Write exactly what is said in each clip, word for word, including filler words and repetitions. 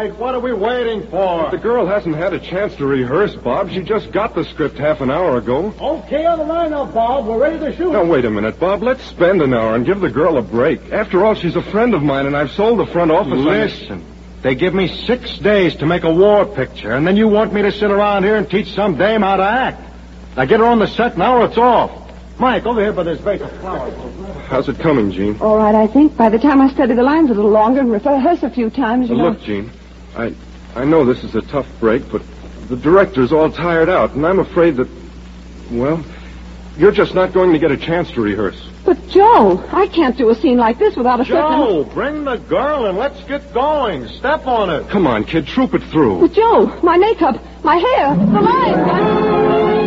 right. What are we waiting for? The girl hasn't had a chance to rehearse, Bob. She just got the script half an hour ago. Okay, on the line now, Bob. We're ready to shoot. Now, wait a minute, Bob. Let's spend an hour and give the girl a break. After all, she's a friend of mine, and I've sold the front office. Listen, they give me six days to make a war picture, and then you want me to sit around here and teach some dame how to act. Now, get her on the set now or it's off. Mike, over here by this vase of flowers. How's it coming, Gene? All right, I think. By the time I study the lines a little longer and rehearse a few times, you well, know... Look, Gene, I, I know this is a tough break, but the director's all tired out, and I'm afraid that, well, you're just not going to get a chance to rehearse. But, Joe, I can't do a scene like this without a Joe, certain... bring the girl and let's get going. Step on it. Come on, kid, troop it through. But, Joe, my makeup, my hair, the lines... I...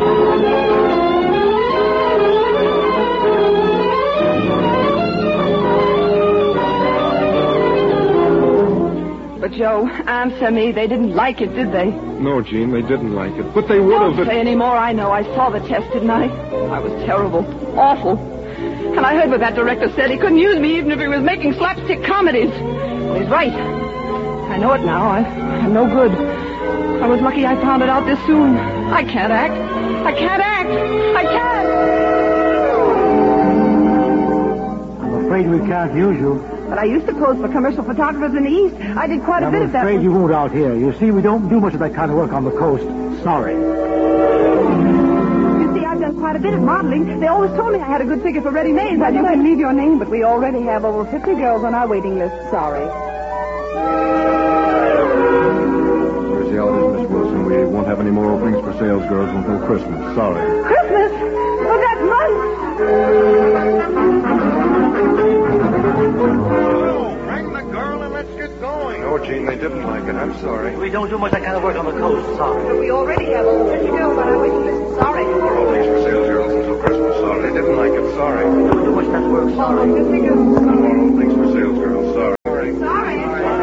But, Joe, answer me. They didn't like it, did they? No, Gene, they didn't like it. But they would Don't have... say any more. I know. I saw the test, didn't I? I was terrible. Awful. And I heard what that director said. He couldn't use me even if he was making slapstick comedies. Well, he's right. I know it now. I, I'm no good. I was lucky I found it out this soon. I can't act. I can't act. I can't. I'm afraid we can't use you. But I used to pose for commercial photographers in the East. I did quite a I'm bit of that. I'm afraid you won't out here. You see, we don't do much of that kind of work on the coast. Sorry. You see, I've done quite a bit of modeling. They always told me I had a good figure for ready-made. Well, you can leave your name, but we already have over fifty girls on our waiting list. Sorry. Here's the orders, Miss Wilson. We won't have any more openings for sales girls until Christmas. Sorry. Christmas? Well, that month. Bring the girl and let's get going. No, Gene, they didn't like it. I'm sorry. We don't do much that kind of work on the coast. Sorry. But we already have over fifty girls on our waiting list. Sorry. More openings for sales girls until Christmas. Sorry. They didn't like it. Sorry. We don't do much that work. Sorry. Over fifty girls. More openings for sales girls. Sorry. Sorry. Sorry.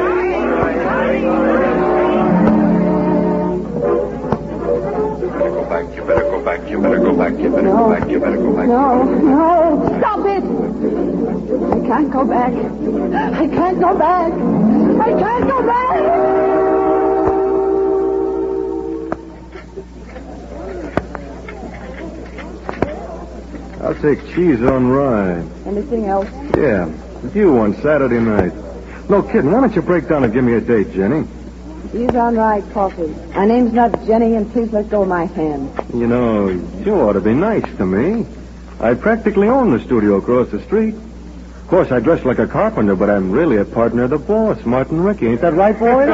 You better go back. You better go back. You better go back. You better go back. You better go back. No, no. Stop it. I can't go back. I can't go back. I can't go back. I'll take cheese on rye. Anything else? Yeah. With you on Saturday night. No kidding. Why don't you break down and give me a date, Jenny? He's on right coffee. My name's not Jenny, and please let go of my hand. You know, you ought to be nice to me. I practically own the studio across the street. Of course, I dress like a carpenter, but I'm really a partner of the boss, Martin Rickey. Ain't that right, boys?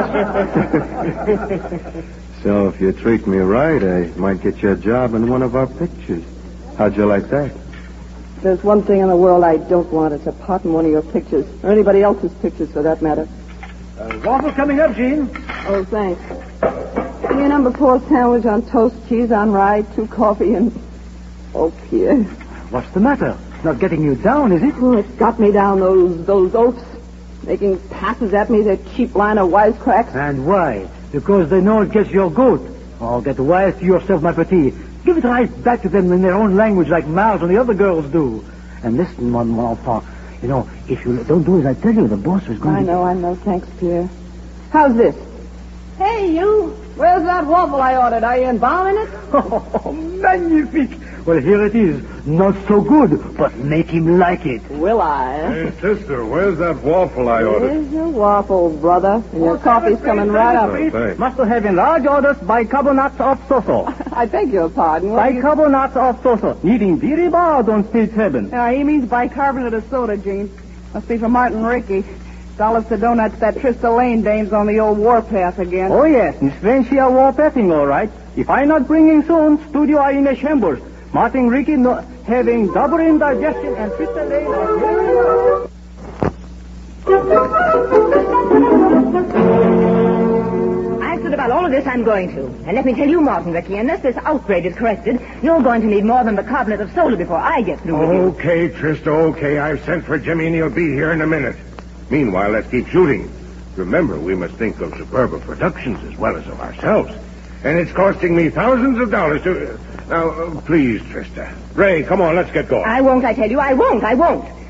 So if you treat me right, I might get you a job in one of our pictures. How'd you like that? There's one thing in the world I don't want. It's a part in one of your pictures, or anybody else's pictures, for that matter. Uh, waffle coming up, Gene. Oh, thanks. Give me a number four sandwich on toast, cheese on rye, two coffee, and... Oh, Pierre. What's the matter? It's not getting you down, is it? Oh, it's got me down, those those oafs. Making passes at me, that cheap line of wisecracks. And why? Because they know it gets your goat. Oh, get wise to yourself, my petit. Give it right back to them in their own language like Miles and the other girls do. And listen, mon, mon enfant. You know, if you don't do as I tell you, the boss is going I to... know, I know. Thanks, Pierre. How's this? Hey, you. Where's that waffle I ordered? Are you embalming it? Oh, magnifique. Well, here it is. Not so good, but make him like it. Will I? Hey, sister, where's that waffle I ordered? Here's your waffle, brother. And your coffee's coming right up. Oh, thanks. Must have in large orders bicarbonate of soso. I beg your pardon. What do you... Bicarbonate of soso. Needing very bad on Spirit Heaven. Uh, he means bicarbonate of soda, Gene. Must be from Martin Rickey. Dollars to donuts, that Trista Lane dame's on the old warpath again. Oh, yes. Miss Francia warpathing, all right. If I not bringing soon, studio are in a shambles. Martin Rickey no, having double indigestion and Trista Lane are I've thought about all of this, I'm going to. And let me tell you, Martin Rickey, unless this outrage is corrected, you're going to need more than bicarbonate of soda before I get through with you. Okay, Trista, okay. I've sent for Jimmy and he'll be here in a minute. Meanwhile, let's keep shooting. Remember, we must think of Superba Productions as well as of ourselves. And it's costing me thousands of dollars to... Now, uh, please, Trista. Ray, come on, let's get going. I won't, I tell you, I won't, I won't.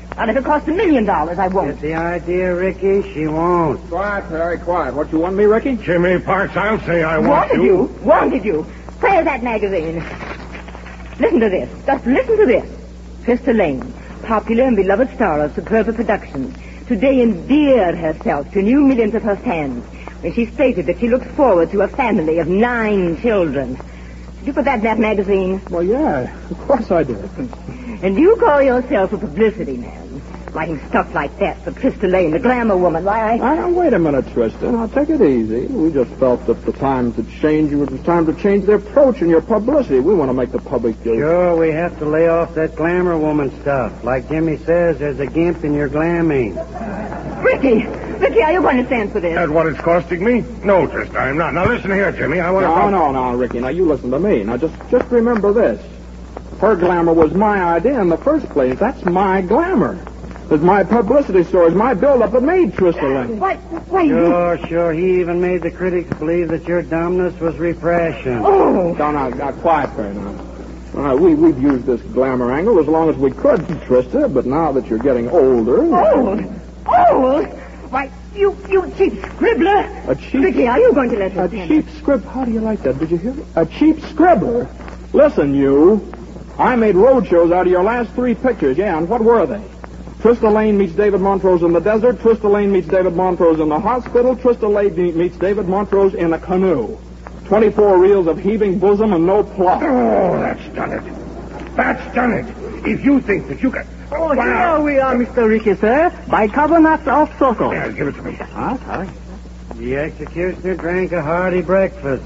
And if it costs a million dollars, I won't. Get the idea, Ricky? She won't. Quiet, Perry, quiet. What, you want me, Ricky? Jimmy Parks, I'll say I want Wanted you. Wanted you. Where's that magazine? Listen to this. Just listen to this. Trista Lane, popular and beloved star of Superba Productions, today endeared herself to new millions of her fans when she stated that she looks forward to a family of nine children. Did you put that in that magazine? Well, yeah, of course I did. And you call yourself a publicity man, writing stuff like that for Trista Lane, the glamour woman. Why, I... Now, wait a minute, Trista. Now, take it easy. We just felt that the times had changed. It was time to change the approach in your publicity. We want to make the public feel... Sure, we have to lay off that glamour woman stuff. Like Jimmy says, there's a gimp in your glamming. Ricky! Ricky, are you going to stand for this? That's what it's costing me? No, Trista, I'm not. Now, listen here, Jimmy. I want to... No, no, no, Ricky. Now, you listen to me. Now, just, just remember this. Her glamour was my idea in the first place. That's my glamour. It's my publicity stories, my build-up that made Trista Lane. Why, why... Sure, sure. He even made the critics believe that your dumbness was refreshing. Oh! Now, now, now, quiet there now. All right, we, we've used this glamour angle as long as we could, Trista, but now that you're getting older... Old? Old? Why, you, you cheap scribbler. A cheap... Ricky, are you going to let her A stand? cheap scrib... How do you like that? Did you hear me? A cheap scribbler? Listen, you. I made road shows out of your last three pictures, yeah, and what were they? Trista Lane meets David Montrose in the desert. Trista Lane meets David Montrose in the hospital. Trista Lane meets David Montrose in a canoe. Twenty-four reels of heaving bosom and no plot. Oh, that's done it. That's done it. If you think that you can... Oh, here we are, Mister Ricky, sir. Bicarbonate of Soko. Yeah, give it to me. Huh? Sorry. The executioner drank a hearty breakfast.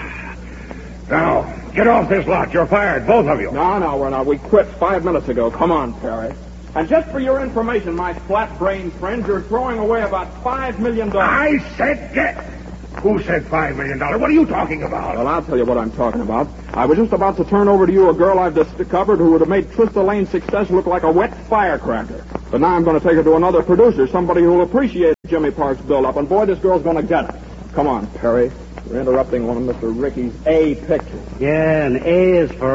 Now, get off this lot. You're fired, both of you. No, no, we're not. We quit five minutes ago. Come on, Perry. And just for your information, my flat-brained friend, you're throwing away about five million dollars. I said get. Who said five million dollars? What are you talking about? Well, I'll tell you what I'm talking about. I was just about to turn over to you a girl I've discovered who would have made Trista Lane's success look like a wet firecracker. But now I'm going to take her to another producer, somebody who'll appreciate Jimmy Park's build-up. And boy, this girl's going to get it. Come on, Perry. You're interrupting one of Mister Ricky's A pictures. Yeah, and A is for